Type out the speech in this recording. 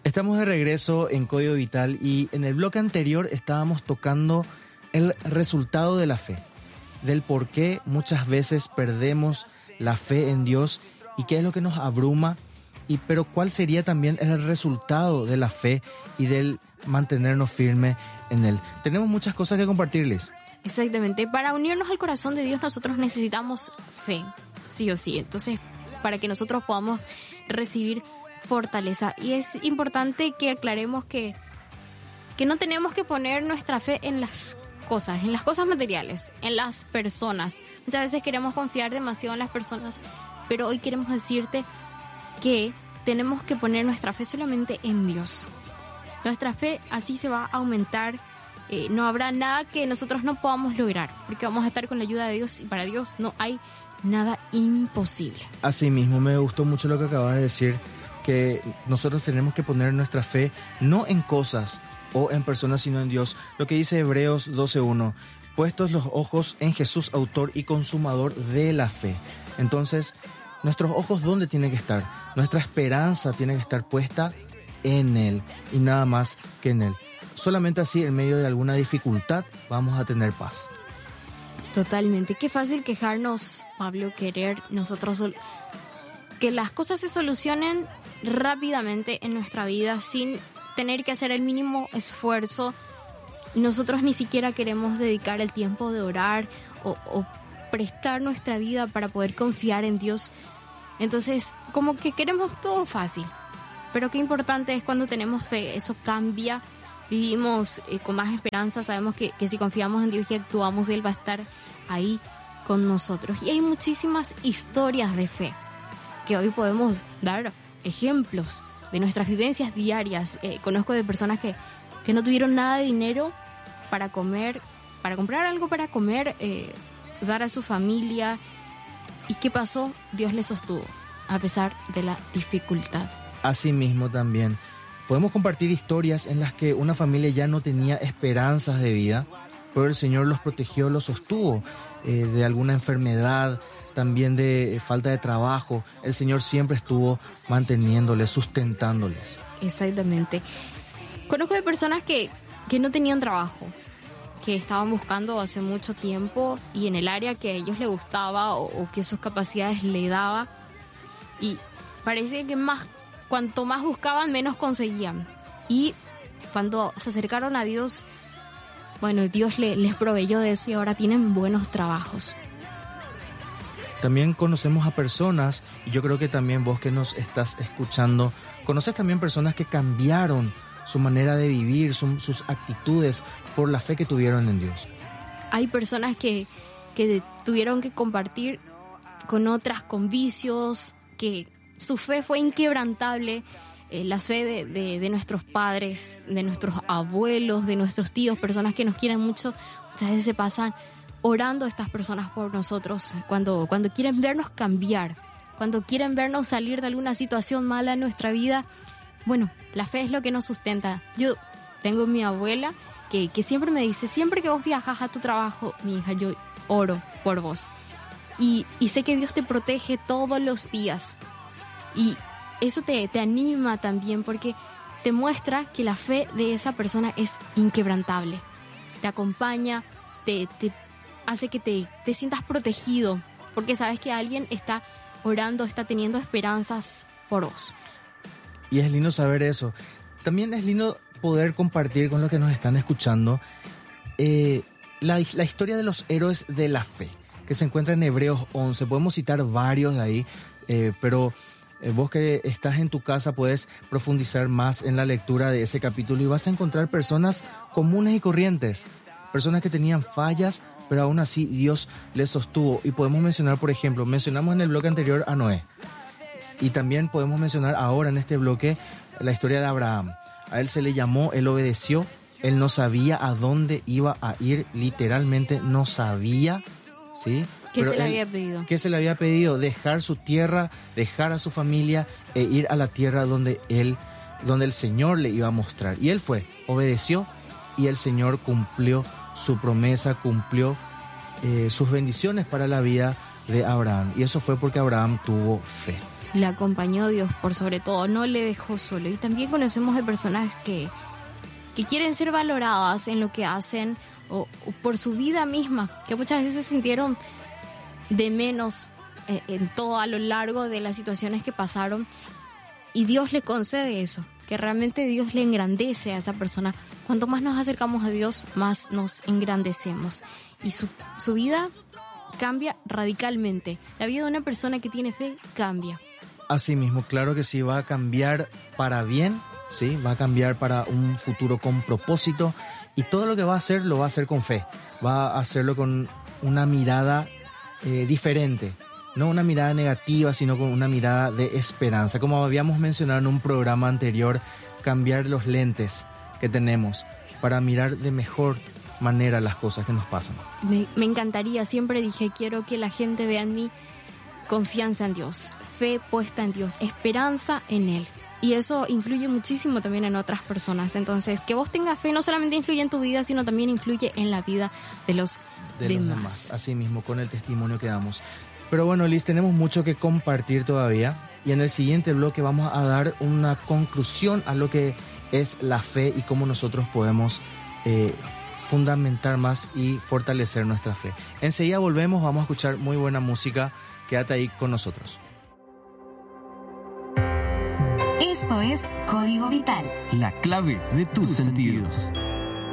Estamos de regreso en Código Vital y en el bloque anterior estábamos tocando el resultado de la fe, del por qué muchas veces perdemos la fe en Dios y qué es lo que nos abruma, pero cuál sería también el resultado de la fe y del mantenernos firmes en Él. Tenemos muchas cosas que compartirles. Exactamente, para unirnos al corazón de Dios nosotros necesitamos fe, sí o sí. Entonces, para que nosotros podamos recibir fortaleza. Y es importante que aclaremos que no tenemos que poner nuestra fe en las cosas materiales, en las personas. Muchas veces queremos confiar demasiado en las personas, pero hoy queremos decirte que tenemos que poner nuestra fe solamente en Dios. Nuestra fe así se va a aumentar. No habrá nada que nosotros no podamos lograr, porque vamos a estar con la ayuda de Dios y para Dios no hay nada imposible. Así mismo, me gustó mucho lo que acabas de decir, que nosotros tenemos que poner nuestra fe no en cosas o en personas, sino en Dios. Lo que dice Hebreos 12:1, puestos los ojos en Jesús, autor y consumador de la fe. Entonces, nuestros ojos, ¿dónde tienen que estar? Nuestra esperanza tiene que estar puesta en Él y nada más que en Él. Solamente así, en medio de alguna dificultad, vamos a tener paz. Totalmente. Qué fácil quejarnos, Pablo, querer nosotros que las cosas se solucionen rápidamente en nuestra vida sin tener que hacer el mínimo esfuerzo. Nosotros ni siquiera queremos dedicar el tiempo de orar o prestar nuestra vida para poder confiar en Dios. Entonces, como que queremos todo fácil. Pero qué importante es cuando tenemos fe, eso cambia. Vivimos con más esperanza, sabemos que si confiamos en Dios y actuamos, Él va a estar ahí con nosotros. Y hay muchísimas historias de fe que hoy podemos dar ejemplos de nuestras vivencias diarias. Conozco de personas que no tuvieron nada de dinero para comer, para comprar algo para comer, dar a su familia. ¿Y qué pasó? Dios les sostuvo, a pesar de la dificultad. Asimismo también podemos compartir historias en las que una familia ya no tenía esperanzas de vida, pero el Señor los protegió, los sostuvo de alguna enfermedad, también de falta de trabajo. El Señor siempre estuvo manteniéndoles, sustentándoles. Exactamente. Conozco de personas que no tenían trabajo, que estaban buscando hace mucho tiempo y en el área que a ellos les gustaba o que sus capacidades le daba, y parece que cuanto más buscaban, menos conseguían. Y cuando se acercaron a Dios, bueno, Dios les proveyó de eso y ahora tienen buenos trabajos. También conocemos a personas, y yo creo que también vos que nos estás escuchando, conoces también personas que cambiaron su manera de vivir, sus actitudes, por la fe que tuvieron en Dios. Hay personas que tuvieron que compartir con otras con vicios, que su fe fue inquebrantable, la fe de nuestros padres, de nuestros abuelos, de nuestros tíos, personas que nos quieren mucho. Muchas veces se pasan orando a estas personas por nosotros, cuando quieren vernos cambiar, cuando quieren vernos salir de alguna situación mala en nuestra vida. Bueno, la fe es lo que nos sustenta. Yo tengo mi abuela que siempre me dice, siempre que vos viajas a tu trabajo, mi hija, yo oro por vos. Y sé que Dios te protege todos los días. Y eso te anima también, porque te muestra que la fe de esa persona es inquebrantable. Te acompaña, te hace que te sientas protegido, porque sabes que alguien está orando, está teniendo esperanzas por vos. Y es lindo saber eso. También es lindo poder compartir con los que nos están escuchando la historia de los héroes de la fe, que se encuentra en Hebreos 11. Podemos citar varios de ahí, pero vos que estás en tu casa puedes profundizar más en la lectura de ese capítulo y vas a encontrar personas comunes y corrientes, personas que tenían fallas, pero aún así Dios les sostuvo. Y podemos mencionar, por ejemplo, mencionamos en el bloque anterior a Noé, y también podemos mencionar ahora en este bloque la historia de Abraham. A él se le llamó, él obedeció, él no sabía a dónde iba a ir, literalmente no sabía, ¿sí? ¿Qué se le había pedido? ¿Qué se le había pedido? Dejar su tierra, dejar a su familia e ir a la tierra donde el Señor le iba a mostrar. Y él fue, obedeció, y el Señor cumplió su promesa, cumplió sus bendiciones para la vida de Abraham. Y eso fue porque Abraham tuvo fe. le acompañó Dios por sobre todo, no le dejó solo. Y también conocemos de personas que quieren ser valoradas en lo que hacen o por su vida misma, que muchas veces se sintieron de menos en todo a lo largo de las situaciones que pasaron, y Dios le concede eso, que realmente Dios le engrandece a esa persona. Cuanto más nos acercamos a Dios, más nos engrandecemos, y su vida cambia radicalmente. La vida de una persona que tiene fe cambia. Así mismo, claro que sí, va a cambiar para bien, ¿sí? Va a cambiar para un futuro con propósito, y todo lo que va a hacer lo va a hacer con fe, va a hacerlo con una mirada diferente, no una mirada negativa, sino con una mirada de esperanza. Como habíamos mencionado en un programa anterior, cambiar los lentes que tenemos para mirar de mejor manera las cosas que nos pasan. Me encantaría, siempre dije, quiero que la gente vea en mí confianza en Dios, fe puesta en Dios, esperanza en Él. Y eso influye muchísimo también en otras personas. Entonces, que vos tengas fe no solamente influye en tu vida, sino también influye en la vida de los demás. Así mismo, con el testimonio que damos. Pero bueno, Liz, tenemos mucho que compartir todavía. Y en el siguiente bloque vamos a dar una conclusión a lo que es la fe y cómo nosotros podemos fundamentar más y fortalecer nuestra fe. Enseguida volvemos, vamos a escuchar muy buena música. Quédate ahí con nosotros. Esto es Código Vital. La clave de tus sentidos.